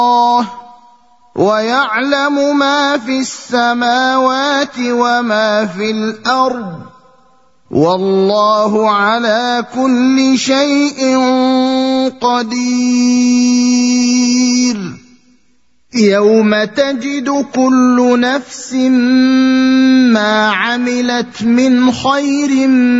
ويعلم ما في السماوات وما في الأرض والله على كل شيء قدير يوم تجد كل نفس ما عملت من خير